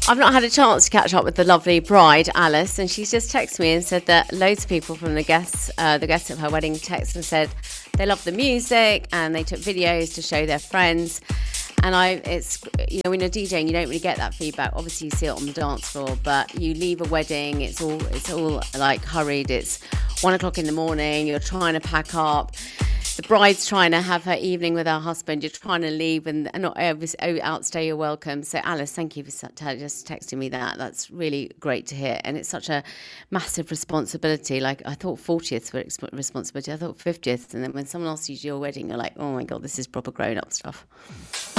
I've not had a chance to catch up with the lovely bride, Alice, and she's just texted me and said that loads of people from the guests of her wedding texted and said they love the music and they took videos to show their friends. And it's, you know, when you're DJing, you don't really get that feedback. Obviously, you see it on the dance floor, but you leave a wedding, it's all like hurried. It's 1 o'clock in the morning. You're trying to pack up. The bride's trying to have her evening with her husband. You're trying to leave and not outstay your welcome. So, Alice, thank you for just texting me that. That's really great to hear. And it's such a massive responsibility. Like, I thought 40th were responsibility. I thought 50th. And then when someone asks you to your wedding, you're like, oh my God, this is proper grown-up stuff.